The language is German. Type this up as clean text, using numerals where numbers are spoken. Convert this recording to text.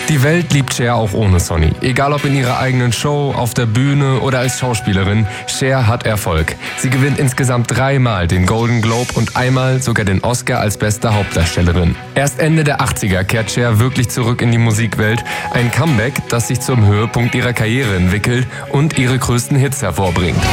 Die Welt liebt Cher auch ohne Sonny. Egal ob in ihrer eigenen Show, auf der Bühne oder als Schauspielerin, Cher hat Erfolg. Sie gewinnt insgesamt 3-mal den Golden Globe und einmal sogar den Oscar als beste Hauptdarstellerin. Erst Ende der 80er kehrt Cher wirklich zurück in die Musikwelt. Ein Comeback, das sich zum Höhepunkt ihrer Karriere entwickelt und ihre größten Hits hervorbringt.